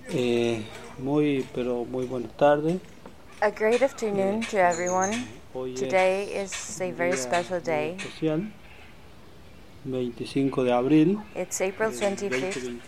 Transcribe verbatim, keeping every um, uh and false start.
Eh, muy, pero muy buenas tardes. A great afternoon to everyone. Hoy Today es is a un very día special muy day. especial, veinticinco de abril It's April del twenty-fifth, dos mil veintiuno.